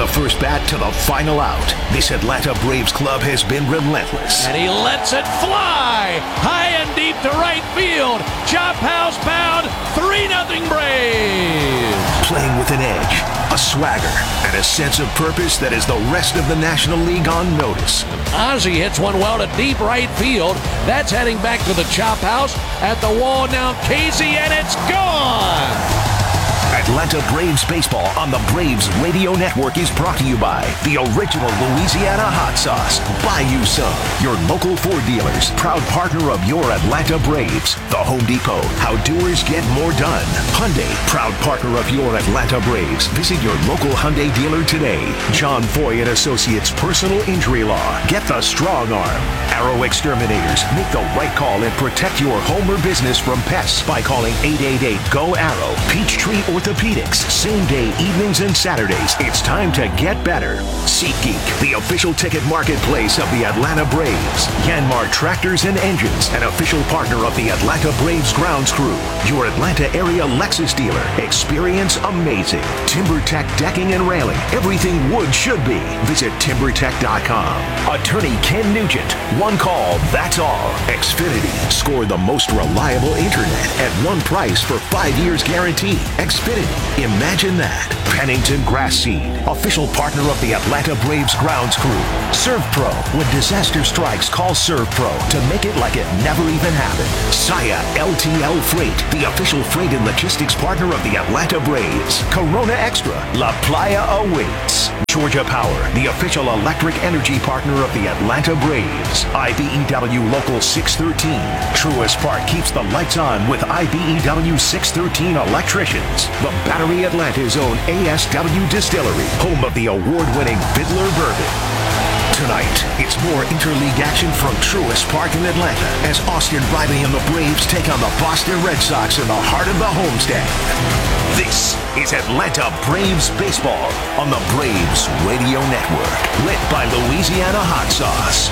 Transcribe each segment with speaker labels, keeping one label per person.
Speaker 1: the first bat to the final out, this Atlanta Braves club has been relentless.
Speaker 2: And he lets it fly high and deep to right field. Chop house bound, 3-0 Braves.
Speaker 1: Playing with an edge, a swagger, and a sense of purpose that is the rest of the National League on notice.
Speaker 2: Ozzie hits one well to deep right field. That's heading back to the chop house. At the wall now, Casey, and it's gone.
Speaker 1: Atlanta Braves baseball on the Braves Radio Network is brought to you by the original Louisiana hot sauce. Buy you some. Your local Ford dealers, proud partner of your Atlanta Braves. The Home Depot, how doers get more done. Hyundai, proud partner of your Atlanta Braves. Visit your local Hyundai dealer today. John Foy and Associates Personal Injury Law. Get the strong arm. Arrow Exterminators, make the right call and protect your home or business from pests by calling 888-GO-ARROW. Peachtree Orthopedics, same day, evenings and Saturdays. It's time to get better. SeatGeek, the official ticket marketplace of the Atlanta Braves. Yanmar Tractors and Engines, an official partner of the Atlanta Braves grounds crew. Your Atlanta area Lexus dealer. Experience amazing. TimberTech Decking and Railing. Everything wood should be. Visit TimberTech.com. Attorney Ken Nugent. One call, that's all. Xfinity. Score the most reliable internet at one price for 5 years guaranteed. Xfinity. Imagine that. Pennington Grass Seed, official partner of the Atlanta Braves grounds crew. ServPro. When disaster strikes, call ServPro to make it like it never even happened. Saya LTL Freight, the official freight and logistics partner of the Atlanta Braves. Corona Extra. La Playa awaits. Georgia Power, the official electric energy partner of the Atlanta Braves. IBEW Local 613. Truist Park keeps the lights on with IBEW 613 electricians. The Battery Atlanta's own ASW Distillery, home of the award-winning Fiddler Bourbon. Tonight, it's more interleague action from Truist Park in Atlanta as Austin Riley and the Braves take on the Boston Red Sox in the heart of the homestand. This is Atlanta Braves baseball on the Braves Radio Network, lit by Louisiana Hot Sauce.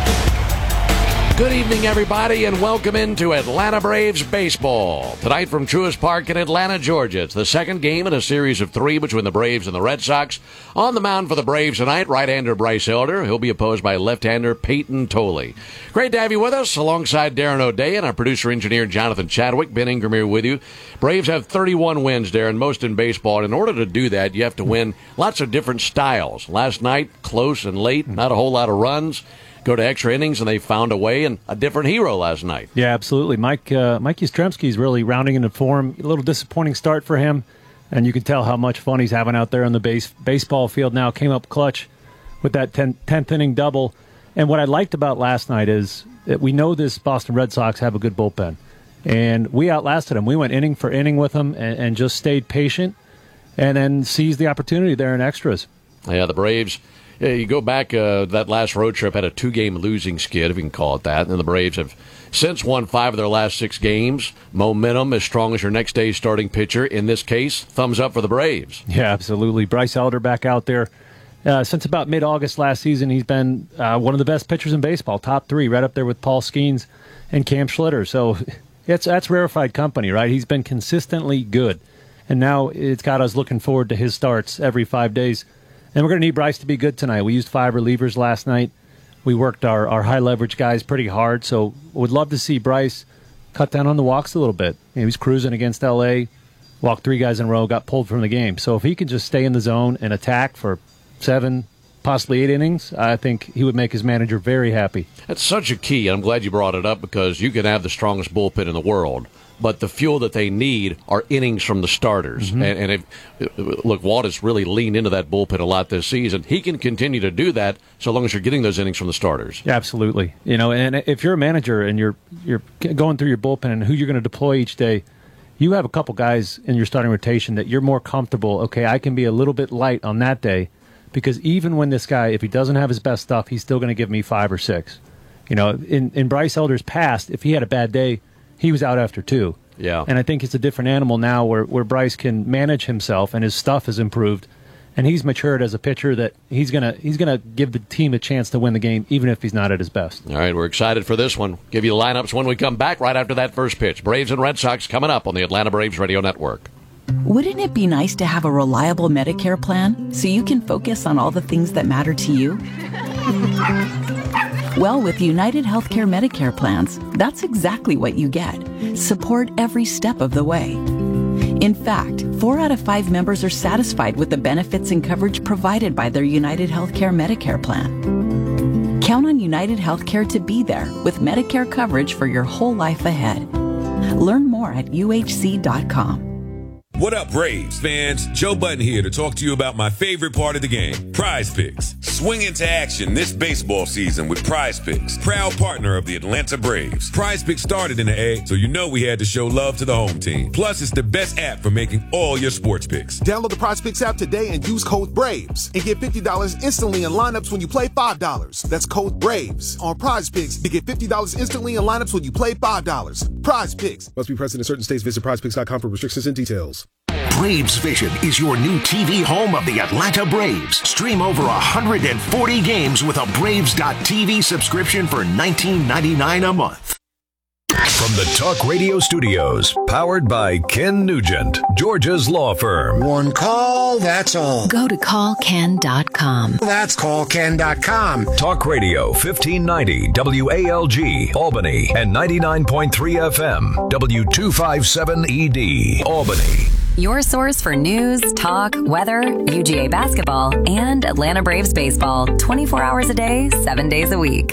Speaker 2: Good evening, everybody, and welcome into Atlanta Braves baseball. Tonight from Truist Park in Atlanta, Georgia. It's the second game in a series of 3 between the Braves and the Red Sox. On the mound for the Braves tonight, right-hander Bryce Elder. He'll be opposed by left-hander Peyton Tolley. Great to have you with us, alongside Darren O'Day and our producer-engineer Jonathan Chadwick. Ben Ingram here with you. Braves have 31 wins, Darren, most in baseball. And in order to do that, you have to win lots of different styles. Last night, close and late, not a whole lot of runs. Go to extra innings, and they found a way, and a different hero last night.
Speaker 3: Yeah, absolutely. Mike Yastrzemski's really rounding into form. A little disappointing start for him, and you can tell how much fun he's having out there on the baseball field now. Came up clutch with that 10th inning double. And what I liked about last night is that we know this Boston Red Sox have a good bullpen, and we outlasted them. We went inning for inning with them and just stayed patient and then seized the opportunity there in extras.
Speaker 2: Yeah, the Braves... Yeah, you go back, that last road trip had a 2-game losing skid, if you can call it that, and the Braves have since won 5 of their last 6 games. Momentum as strong as your next day's starting pitcher. In this case, thumbs up for the Braves.
Speaker 3: Yeah, absolutely. Bryce Elder back out there. Since about mid-August last season, he's been one of the best pitchers in baseball, top 3, right up there with Paul Skeens and Cam Schlitter. So that's rarefied company, right? He's been consistently good, and now it's got us looking forward to his starts every 5 days. And we're going to need Bryce to be good tonight. We used 5 relievers last night. We worked our high-leverage guys pretty hard, so would love to see Bryce cut down on the walks a little bit. He was cruising against L.A., walked 3 guys in a row, got pulled from the game. So if he could just stay in the zone and attack for 7, possibly 8 innings, I think he would make his manager very happy.
Speaker 2: That's such a key. I'm glad you brought it up because you can have the strongest bullpen in the world, but the fuel that they need are innings from the starters. Mm-hmm. And look, Walt has really leaned into that bullpen a lot this season. He can continue to do that so long as you're getting those innings from the starters.
Speaker 3: Yeah, absolutely. And if you're a manager and you're going through your bullpen and who you're going to deploy each day, you have a couple guys in your starting rotation that you're more comfortable, okay, I can be a little bit light on that day because even when this guy, if he doesn't have his best stuff, he's still going to give me 5 or 6. In Bryce Elder's past, if he had a bad day, he was out after 2.
Speaker 2: Yeah.
Speaker 3: And I think it's a different animal now where Bryce can manage himself and his stuff has improved. And he's matured as a pitcher that he's gonna give the team a chance to win the game, even if he's not at his best.
Speaker 2: All right, we're excited for this one. Give you the lineups when we come back right after that first pitch. Braves and Red Sox coming up on the Atlanta Braves Radio Network.
Speaker 4: Wouldn't it be nice to have a reliable Medicare plan so you can focus on all the things that matter to you? Well, with United Healthcare Medicare plans, that's exactly what you get. Support every step of the way. In fact, 4 out of 5 members are satisfied with the benefits and coverage provided by their United Healthcare Medicare plan. Count on United Healthcare to be there with Medicare coverage for your whole life ahead. Learn more at uhc.com.
Speaker 5: What up, Braves fans? Joe Button here to talk to you about my favorite part of the game, Prize Picks. Swing into action this baseball season with Prize Picks, proud partner of the Atlanta Braves. Prize Picks started in the A, so you know we had to show love to the home team. Plus, it's the best app for making all your sports picks.
Speaker 6: Download the Prize Picks app today and use code BRAVES and get $50 instantly in lineups when you play $5. That's code BRAVES on Prize Picks to get $50 instantly in lineups when you play $5. Prize Picks.
Speaker 7: Must be present in certain states. Visit prizepicks.com for restrictions and details.
Speaker 1: Braves Vision is your new TV home of the Atlanta Braves. Stream over 140 games with a Braves.TV subscription for $19.99 a month.
Speaker 8: From the Talk Radio Studios, powered by Ken Nugent, Georgia's law firm.
Speaker 9: One call, that's all.
Speaker 10: Go to callken.com.
Speaker 9: That's callken.com.
Speaker 8: Talk Radio 1590 WALG, Albany, and 99.3 FM, W257ED, Albany.
Speaker 10: Your source for news, talk, weather, UGA basketball, and Atlanta Braves baseball 24 hours a day, 7 days a week.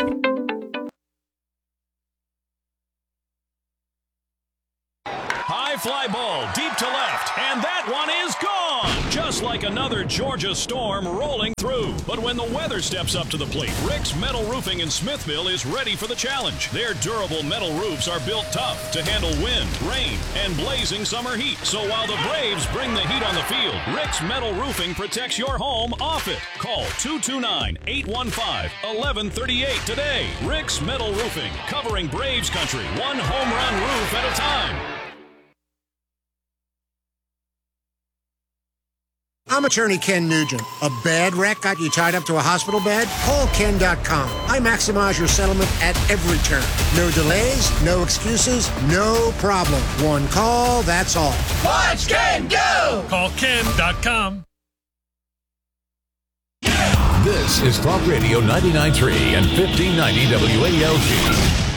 Speaker 11: High fly ball deep to left, and that one is gone. Just like another Georgia storm rolling through. But when the weather steps up to the plate, Rick's Metal Roofing in Smithville is ready for the challenge. Their durable metal roofs are built tough to handle wind, rain, and blazing summer heat. So while the Braves bring the heat on the field, Rick's Metal Roofing protects your home off it. Call 229-815-1138 today. Rick's Metal Roofing, covering Braves country, one home run roof at a time.
Speaker 9: I'm attorney Ken Nugent. A bad wreck got you tied up to a hospital bed? Call Ken.com. I maximize your settlement at every turn. No delays, no excuses, no problem. One call, that's all.
Speaker 12: Watch Ken go!
Speaker 13: Call Ken.com.
Speaker 8: This is Talk Radio 99.3 and 1590 WALG.